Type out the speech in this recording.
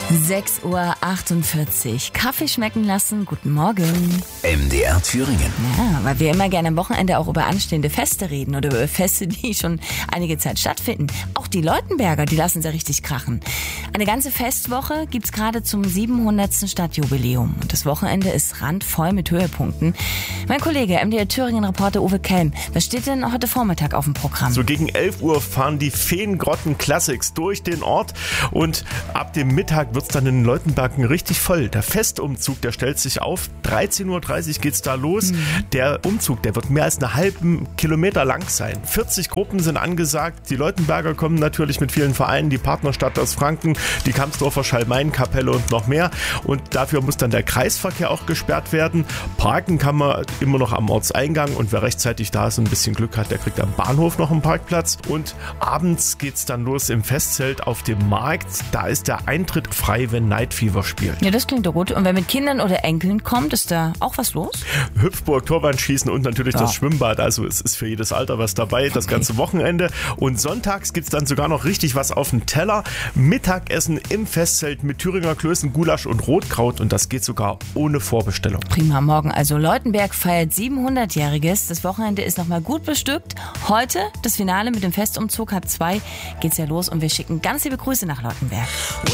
6:48 Uhr. Kaffee schmecken lassen. Guten Morgen. MDR Thüringen. Ja, weil wir immer gerne am Wochenende auch über anstehende Feste reden oder über Feste, die schon einige Zeit stattfinden. Auch die Leutenberger, die lassen sie richtig krachen. Eine ganze Festwoche gibt's gerade zum 700. Stadtjubiläum. Und das Wochenende ist randvoll mit Höhepunkten. Mein Kollege, MDR Thüringen-Reporter Uwe Kelm, was steht denn heute Vormittag auf dem Programm? So gegen 11 Uhr fahren die Feengrotten Classics durch den Ort und ab dem Mittag wird's dann in Leutenbergen richtig voll. Der Festumzug, der stellt sich auf. 13:30 Uhr geht's da los. Der Umzug, der wird mehr als einen halben Kilometer lang sein. 40 Gruppen sind angesagt. Die Leutenberger kommen natürlich mit vielen Vereinen, die Partnerstadt aus Franken, die Kamsdorfer Schalmein-Kapelle und noch mehr. Und dafür muss dann der Kreisverkehr auch gesperrt werden. Parken kann man immer noch am Ortseingang und wer rechtzeitig da ist und ein bisschen Glück hat, der kriegt am Bahnhof noch einen Parkplatz. Und abends geht's dann los im Festzelt auf dem Markt. Da ist der Eintritt frei, wenn Night Fever spielt. Ja, das klingt doch gut. Und wer mit Kindern oder Enkeln kommt, ist da auch was los? Hüpfburg, Torwandschießen und natürlich das Schwimmbad. Also es ist für jedes Alter was dabei, das ganze Wochenende. Und sonntags gibt's dann sogar noch richtig was auf dem Teller. Mittagessen im Festzelt mit Thüringer Klößen, Gulasch und Rotkraut. Und das geht sogar ohne Vorbestellung. Prima, morgen also Leutenberg feiert 700-Jähriges. Das Wochenende ist nochmal gut bestückt. Heute das Finale mit dem Festumzug, 1:30 geht's ja los und wir schicken ganz liebe Grüße nach Leutenberg.